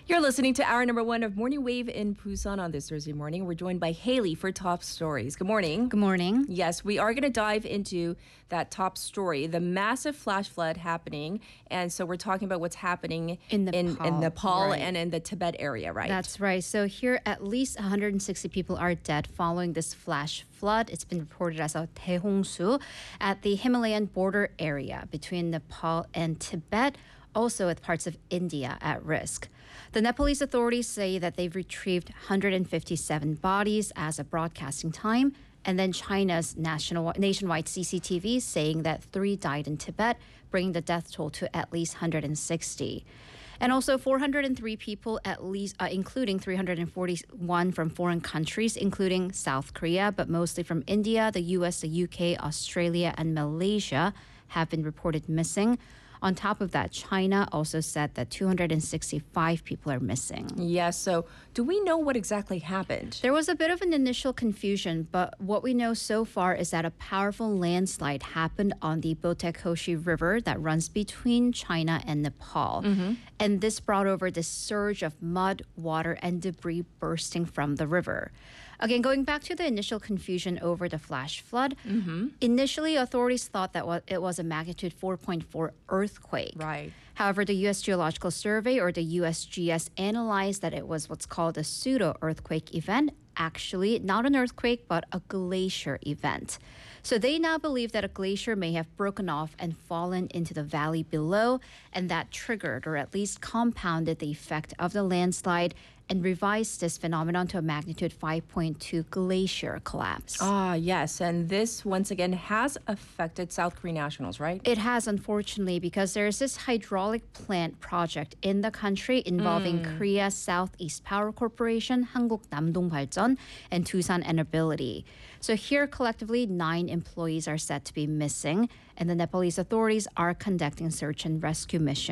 You're listening to hour number one of Morning Wave in Busan on this Thursday morning. We're joined by Haley for top stories. Good morning. Good morning. Yes, we are going to dive into that top story, the massive flash flood happening. And so we're talking about what's happening In Nepal, right. and in the Tibet area, right? That's right. So here, at least 160 people are dead following this flash flood. It's been reported as a Daehongsu at the Himalayan border area between Nepal and Tibet, also with parts of India at risk. The Nepalese authorities say that they've retrieved 157 bodies as of broadcasting time, and then China's nationwide CCTV saying that 3 died in Tibet, bringing the death toll to at least 160. And also 403 people, at least, including 341 from foreign countries, including South Korea, but mostly from India, the US, the UK, Australia, and Malaysia, have been reported missing. On top of that, China also said that 265 people are missing. Yes, so do we know what exactly happened? There was a bit of an initial confusion, but what we know so far is that a powerful landslide happened on the Botekhoshi River that runs between China and Nepal. And this brought over this surge of mud, water, and debris bursting from the river. Again, going back to the initial confusion over the flash flood, initially authorities thought that it was a magnitude 4.4 earthquake. Right. However, the U.S. Geological Survey, or the USGS, analyzed that it was what's called a pseudo-earthquake event. Actually, not an earthquake, but a glacier event. So they now believe that a glacier may have broken off and fallen into the valley below, and that triggered, or at least compounded, the effect of the landslide and revised this phenomenon to a magnitude 5.2 glacier collapse. Ah, yes. And this, once again, has affected South Korean nationals, right? It has, unfortunately, because there's this hydraulic plant project in the country involving Korea Southeast Power Corporation, Hanguk Namdong Baljeon, and Tusan Enerbility. So here, collectively, 9 employees are said to be missing, and the Nepalese authorities are conducting search and rescue mission.